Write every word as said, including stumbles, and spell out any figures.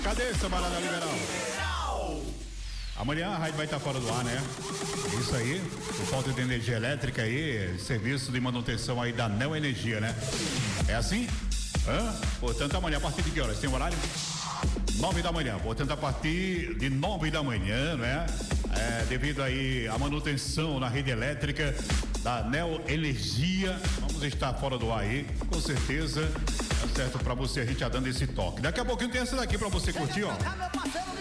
Cadê essa balada liberal? Amanhã a rádio vai estar fora do ar, né? Isso aí, por falta de energia elétrica aí, serviço de manutenção aí da Neo Energia, né? É assim? Hã? Portanto, amanhã, a partir de que horas? Tem horário? Nove da manhã, portanto, a partir de nove da manhã, né? É, devido aí à manutenção na rede elétrica da Neo Energia, vamos estar fora do ar aí, com certeza, tá certo? Pra você, a gente já dando esse toque. Daqui a pouquinho tem essa daqui pra você curtir, ó.